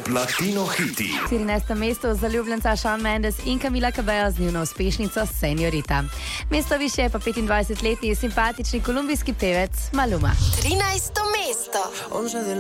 Platino hiti. 14. mesto zaljubljenca Shawn Mendes in Camila Cabello z njuno uspešnico Senorita. Mesto više je pa 25-letni simpatični kolumbijski pevec Maluma. 13. mesto.